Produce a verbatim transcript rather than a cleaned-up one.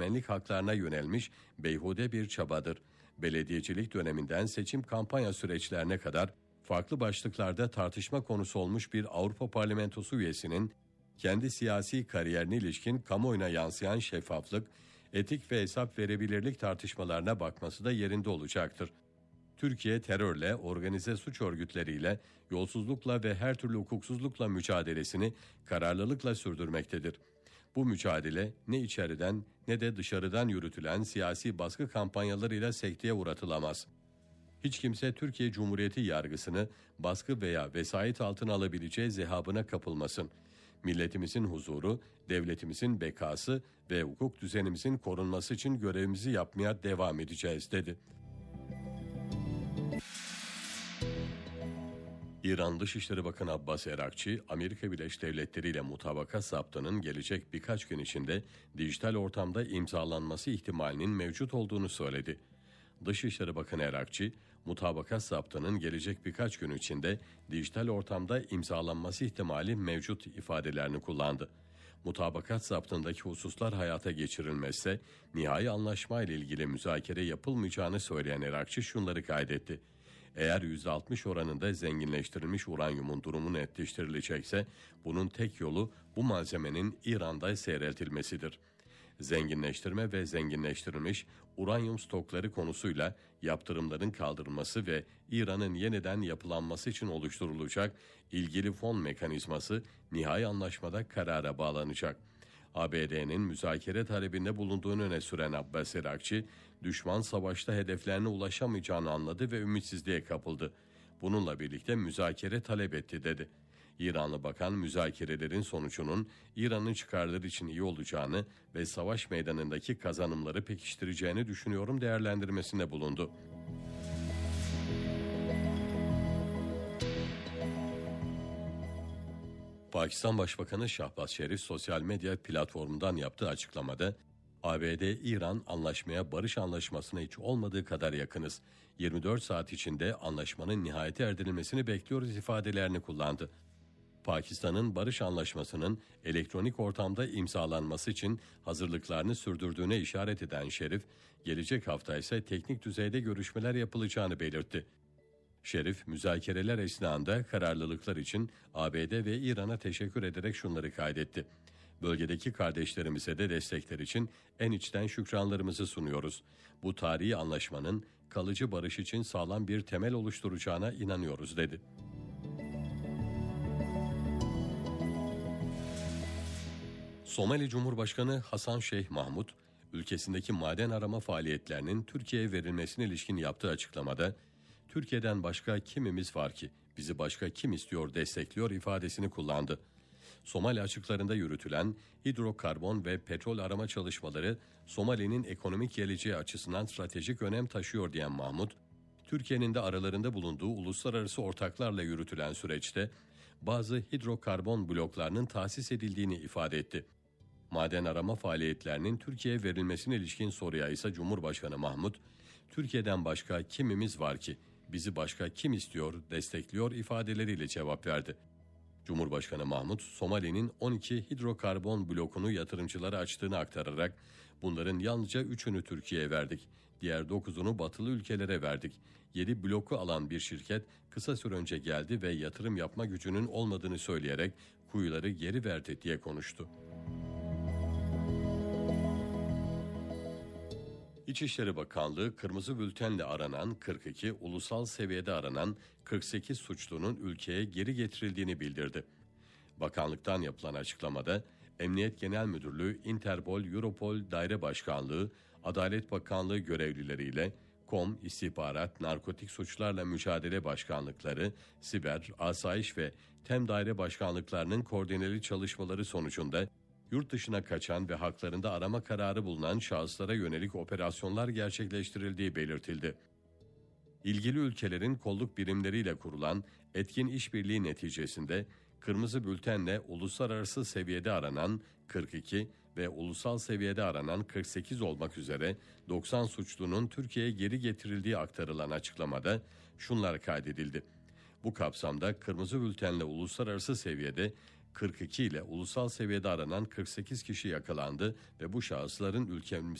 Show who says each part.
Speaker 1: egemenlik haklarına yönelmiş beyhude bir çabadır. Belediyecilik döneminden seçim kampanya süreçlerine kadar farklı başlıklarda tartışma konusu olmuş bir Avrupa Parlamentosu üyesinin kendi siyasi kariyerine ilişkin kamuoyuna yansıyan şeffaflık, etik ve hesap verebilirlik tartışmalarına bakması da yerinde olacaktır. Türkiye terörle, organize suç örgütleriyle, yolsuzlukla ve her türlü hukuksuzlukla mücadelesini kararlılıkla sürdürmektedir. Bu mücadele ne içeriden ne de dışarıdan yürütülen siyasi baskı kampanyalarıyla sekteye uğratılamaz. Hiç kimse Türkiye Cumhuriyeti yargısını baskı veya vesayet altına alabileceği zehabına kapılmasın. Milletimizin huzuru, devletimizin bekası ve hukuk düzenimizin korunması için görevimizi yapmaya devam edeceğiz, dedi. İran Dışişleri Bakanı Abbas Erakçı, Amerika Birleşik Devletleri ile mutabakat zaptının gelecek birkaç gün içinde dijital ortamda imzalanması ihtimalinin mevcut olduğunu söyledi. Dışişleri Bakanı Erakçı, mutabakat zaptının gelecek birkaç gün içinde dijital ortamda imzalanması ihtimali mevcut ifadelerini kullandı. Mutabakat zaptındaki hususlar hayata geçirilmezse nihai anlaşma ile ilgili müzakere yapılmayacağını söyleyen Erakçı şunları kaydetti. Eğer yüzde altmış oranında zenginleştirilmiş uranyumun durumu netleştirilecekse bunun tek yolu bu malzemenin İran'da seyreltilmesidir. Zenginleştirme ve zenginleştirilmiş uranyum stokları konusuyla yaptırımların kaldırılması ve İran'ın yeniden yapılanması için oluşturulacak ilgili fon mekanizması nihai anlaşmada karara bağlanacak. A B D'nin müzakere talebinde bulunduğunu öne süren Abbas Erakçı, düşman savaşta hedeflerine ulaşamayacağını anladı ve ümitsizliğe kapıldı. Bununla birlikte müzakere talep etti, dedi. İranlı bakan müzakerelerin sonucunun İran'ın çıkarları için iyi olacağını ve savaş meydanındaki kazanımları pekiştireceğini düşünüyorum değerlendirmesinde bulundu. Pakistan Başbakanı Şahbaz Şerif sosyal medya platformundan yaptığı açıklamada A B D-İran anlaşmaya barış anlaşmasına hiç olmadığı kadar yakınız. yirmi dört saat içinde anlaşmanın nihayete erdirilmesini bekliyoruz ifadelerini kullandı. Pakistan'ın barış anlaşmasının elektronik ortamda imzalanması için hazırlıklarını sürdürdüğüne işaret eden Şerif, gelecek hafta ise teknik düzeyde görüşmeler yapılacağını belirtti. Şerif, müzakereler esnasında kararlılıklar için A B D ve İran'a teşekkür ederek şunları kaydetti. Bölgedeki kardeşlerimize de destekler için en içten şükranlarımızı sunuyoruz. Bu tarihi anlaşmanın kalıcı barış için sağlam bir temel oluşturacağına inanıyoruz, dedi. Somali Cumhurbaşkanı Hasan Şeyh Mahmud, ülkesindeki maden arama faaliyetlerinin Türkiye'ye verilmesine ilişkin yaptığı açıklamada, Türkiye'den başka kimimiz var ki, bizi başka kim istiyor, destekliyor ifadesini kullandı. Somali açıklarında yürütülen hidrokarbon ve petrol arama çalışmaları Somali'nin ekonomik geleceği açısından stratejik önem taşıyor diyen Mahmud, Türkiye'nin de aralarında bulunduğu uluslararası ortaklarla yürütülen süreçte bazı hidrokarbon bloklarının tahsis edildiğini ifade etti. Maden arama faaliyetlerinin Türkiye'ye verilmesine ilişkin soruya ise Cumhurbaşkanı Mahmud, Türkiye'den başka kimimiz var ki, bizi başka kim istiyor, destekliyor ifadeleriyle cevap verdi. Cumhurbaşkanı Mahmud, Somali'nin on iki hidrokarbon blokunu yatırımcılara açtığını aktararak, bunların yalnızca üçünü Türkiye'ye verdik, diğer dokuzunu batılı ülkelere verdik. yedi bloku alan bir şirket kısa süre önce geldi ve yatırım yapma gücünün olmadığını söyleyerek kuyuları geri verdi diye konuştu. İçişleri Bakanlığı kırmızı bültenle aranan kırk iki, ulusal seviyede aranan kırk sekiz suçlunun ülkeye geri getirildiğini bildirdi. Bakanlıktan yapılan açıklamada Emniyet Genel Müdürlüğü, Interpol, Europol Daire Başkanlığı, Adalet Bakanlığı görevlileriyle KOM, İstihbarat, Narkotik Suçlarla Mücadele Başkanlıkları, Siber, Asayiş ve TEM Daire Başkanlıklarının koordineli çalışmaları sonucunda yurt dışına kaçan ve haklarında arama kararı bulunan şahıslara yönelik operasyonlar gerçekleştirildiği belirtildi. İlgili ülkelerin kolluk birimleriyle kurulan etkin işbirliği neticesinde kırmızı bültenle uluslararası seviyede aranan kırk iki ve ulusal seviyede aranan kırk sekiz olmak üzere doksan suçlunun Türkiye'ye geri getirildiği aktarılan açıklamada şunlar kaydedildi. Bu kapsamda kırmızı bültenle uluslararası seviyede kırk iki ile ulusal seviyede aranan kırk sekiz kişi yakalandı ve bu şahısların ülkemize